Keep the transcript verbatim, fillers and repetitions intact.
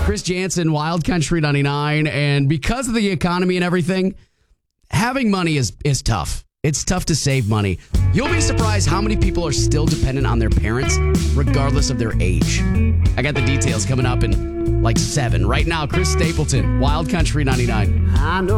Chris Jansen, Wild Country ninety-nine. And because of the economy and everything, having money is, is tough. It's tough to save money. You'll be surprised how many people are still dependent on their parents, regardless of their age. I got the details coming up in like seven. Right now, Chris Stapleton, Wild Country ninety-nine. I know.